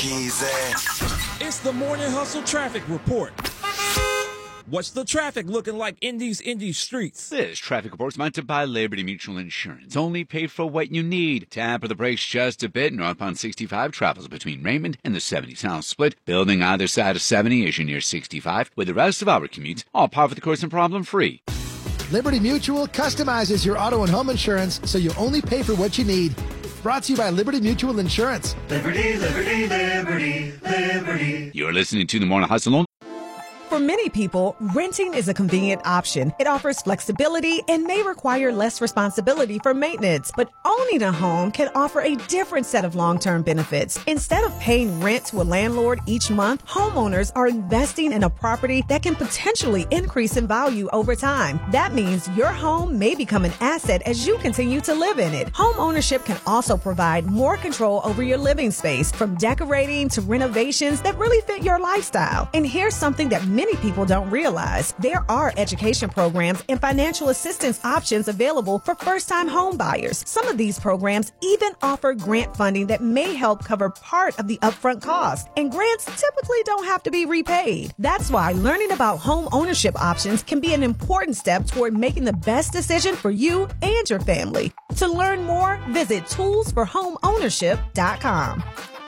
Easy. It's the Morning Hustle Traffic Report. What's the traffic looking like in these Indy streets? This traffic report is sponsored by Liberty Mutual Insurance. Only pay for what you need. Tap of the brakes just a bit. Northbound 65 travels between Raymond and the 70 South Split. Building either side of 70 as you near 65. With the rest of our commutes, all par for the course and problem-free. Liberty Mutual customizes your auto and home insurance so you only pay for what you need. Brought to you by Liberty Mutual Insurance. Liberty, liberty, liberty, liberty. You're listening to The Morning Hustle. For many people, renting is a convenient option. It offers flexibility and may require less responsibility for maintenance. But owning a home can offer a different set of long-term benefits. Instead of paying rent to a landlord each month, homeowners are investing in a property that can potentially increase in value over time. That means your home may become an asset as you continue to live in it. Home ownership can also provide more control over your living space, from decorating to renovations that really fit your lifestyle. And here's something that many people don't realize. There are education programs and financial assistance options available for first-time home buyers. Some of these programs even offer grant funding that may help cover part of the upfront cost. And grants typically don't have to be repaid. That's why learning about home ownership options can be an important step toward making the best decision for you and your family. To learn more, visit toolsforhomeownership.com.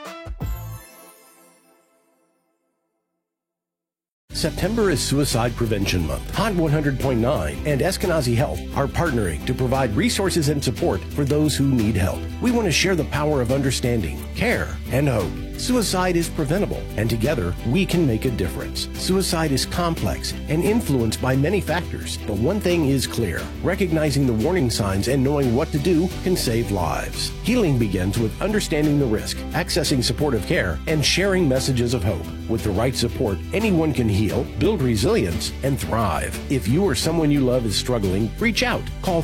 September is Suicide Prevention Month. Hot 100.9 and Eskenazi Health are partnering to provide resources and support for those who need help. We want to share the power of understanding, care, and hope. Suicide is preventable, and together we can make a difference. Suicide is complex and influenced by many factors, but one thing is clear. Recognizing the warning signs and knowing what to do can save lives. Healing begins with understanding the risk, accessing supportive care, and sharing messages of hope. With the right support, anyone can heal, build resilience, and thrive. If you or someone you love is struggling, reach out. Call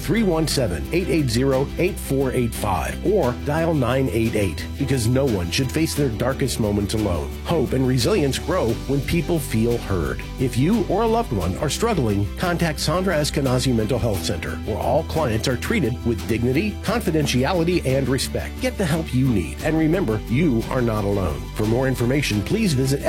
317-880-8485 or dial 988, because no one should face their darkest moments alone. Hope and resilience grow when people feel heard. If you or a loved one are struggling, contact Sandra Eskenazi Mental Health Center, where all clients are treated with dignity, confidentiality, and respect. Get the help you need, and remember, you are not alone. For more information, please visit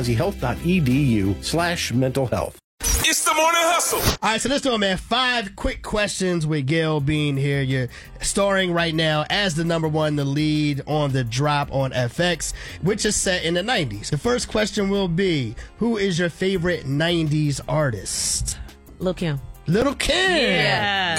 eskenazihealth.edu/mental health. It's the Morning Hustle. All right, so let's do it, man. 5 quick questions with Gayle Bean here. You're starring right now as the number one, the lead on The Drop on FX, which is set in the 90s. The first question will be, who is your favorite 90s artist? Lil' Kim. Little Kim. Yeah.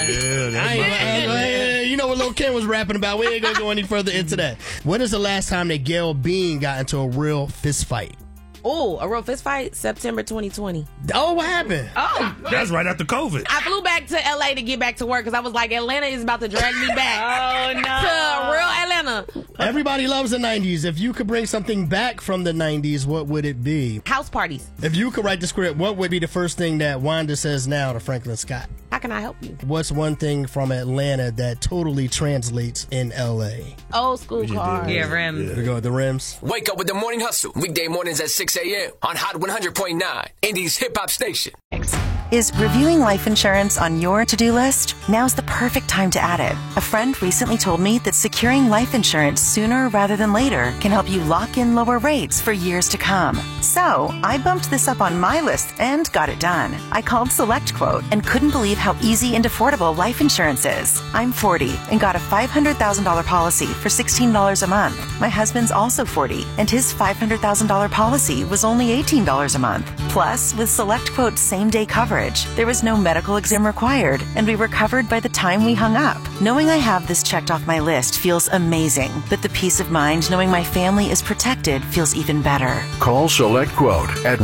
You know what Lil' Kim was rapping about. We ain't going to go any further into that. When is the last time that Gayle Bean got into a real fist fight? Oh, a real fist fight? September 2020. Oh, what happened? Oh. That's right after COVID. I flew back to L.A. to get back to work because I was like, Atlanta is about to drag me back. Oh, no. To real Atlanta. Everybody loves the 90s. If you could bring something back from the 90s, what would it be? House parties. If you could write the script, what would be the first thing that Wanda says now to Franklin Scott? How can I help you? What's one thing from Atlanta that totally translates in L.A.? Old school cars. Yeah, rims. We go with the rims. Wake up with the Morning Hustle. Weekday mornings at 6 a.m. on Hot 100.9, Indy's hip-hop station. Is reviewing life insurance on your to-do list? Now's the perfect time to add it. A friend recently told me that securing life insurance sooner rather than later can help you lock in lower rates for years to come. So I bumped this up on my list and got it done. I called SelectQuote and couldn't believe how easy and affordable life insurance is. I'm 40 and got a $500,000 policy for $16 a month. My husband's also 40 and his $500,000 policy was only $18 a month. Plus, with SelectQuote's same-day coverage, there was no medical exam required, and we were covered by the time we hung up. Knowing I have this checked off my list feels amazing, but the peace of mind knowing my family is protected feels even better. Call SelectQuote at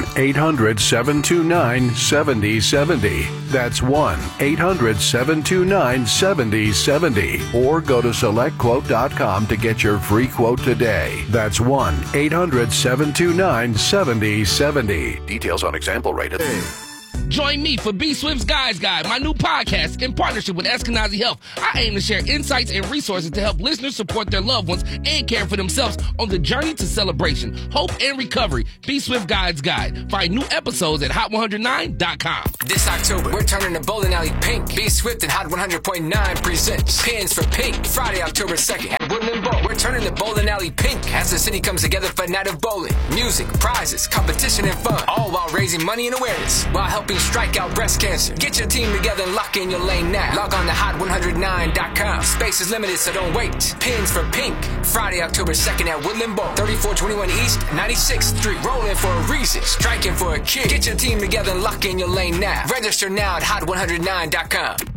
1-800-729-7070. That's 1-800-729-7070. Or go to SelectQuote.com to get your free quote today. That's 1-800-729-7070. Details on example rate. Join me for B Swift's Guys Guide, my new podcast in partnership with Eskenazi Health. I aim to share insights and resources to help listeners support their loved ones and care for themselves on the journey to celebration, hope, and recovery. B Swift Guys Guide. Find new episodes at hot109.com. This October, we're turning the bowling alley pink. B Swift and Hot 100.9 presents Pins for Pink. Friday, October 2nd at Woodland Bowl. We're turning the bowling alley pink as the city comes together for a night of bowling, music, prizes, competition, and fun. All while raising money and awareness while helping strike out breast cancer. Get your team together and lock in your lane now. Log on to hot109.com. Space is limited, so don't wait. Pins for Pink. Friday, October 2nd at Woodland Bowl. 3421 East, 96th Street. Rolling for a reason. Striking for a kid. Get your team together and lock in your lane now. Register now at hot109.com.